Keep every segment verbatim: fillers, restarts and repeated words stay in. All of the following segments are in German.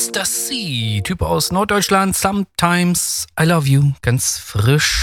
Mister C, Typ aus Norddeutschland, Sometimes I Love You, ganz frisch.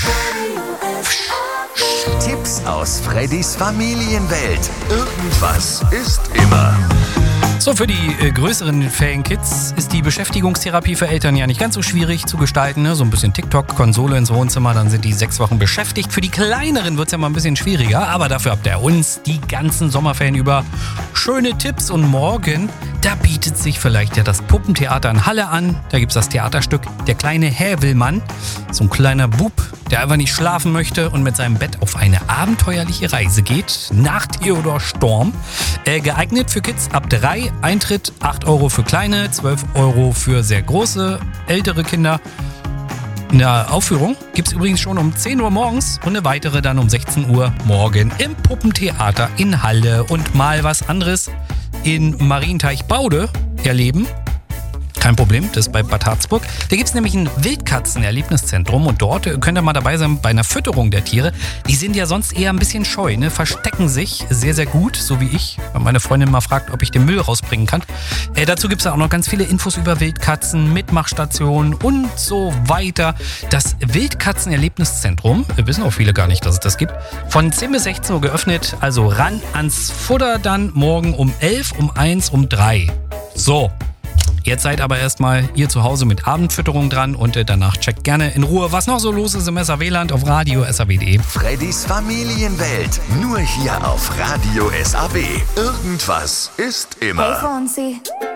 Tipps aus Freddys Familienwelt. Irgendwas ist immer. So, für die äh, größeren Ferienkids ist die Beschäftigungstherapie für Eltern ja nicht ganz so schwierig zu gestalten. Ne? So ein bisschen TikTok, Konsole ins Wohnzimmer, dann sind die sechs Wochen beschäftigt. Für die kleineren wird es ja mal ein bisschen schwieriger, aber dafür habt ihr uns die ganzen Sommerferien über schöne Tipps. Und morgen, da bietet sich vielleicht ja das Puppentheater in Halle an. Da gibt es das Theaterstück Der kleine Häwelmann. So ein kleiner Bub, der einfach nicht schlafen möchte und mit seinem Bett auf eine abenteuerliche Reise geht. Nach Theodor Storm. Äh, geeignet für Kids ab drei. Eintritt acht Euro für kleine, zwölf Euro für sehr große, ältere Kinder. Eine Aufführung gibt es übrigens schon um zehn Uhr morgens und eine weitere dann um sechzehn Uhr morgen im Puppentheater in Halle. Und mal was anderes in Marienteich-Baude erleben. Kein Problem, das ist bei Bad Harzburg. Da gibt es nämlich ein Wildkatzen-Erlebniszentrum und dort könnt ihr mal dabei sein bei einer Fütterung der Tiere. Die sind ja sonst eher ein bisschen scheu, ne? Verstecken sich sehr, sehr gut, so wie ich. Weil meine Freundin mal fragt, ob ich den Müll rausbringen kann. Äh, dazu gibt es auch noch ganz viele Infos über Wildkatzen, Mitmachstationen und so weiter. Das Wildkatzen-Erlebniszentrum, wissen auch viele gar nicht, dass es das gibt, von zehn bis sechzehn Uhr geöffnet. Also ran ans Futter dann morgen um elf, um eins, um drei. So. Jetzt seid aber erstmal ihr zu Hause mit Abendfütterung dran und danach checkt gerne in Ruhe, was noch so los ist im S A W-Land auf Radio S A W punkt de. Freddys Familienwelt. Nur hier auf Radio S A W. Irgendwas ist immer. Hey Fonsi.